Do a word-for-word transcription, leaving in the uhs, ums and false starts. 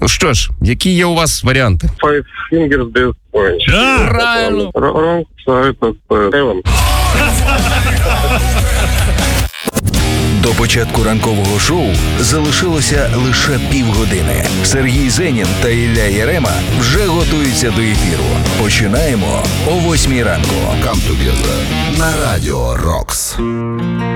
Ну що ж, які є у вас варіанти? Five Fingers Death Punch. Да. Правильно. Wrong, это Heaven. До початку ранкового шоу залишилося лише півгодини. Сергій Зенін та Ілля Єрема вже готуються до ефіру. Починаємо о восьмій ранку. Come Together на Радіо Рокс.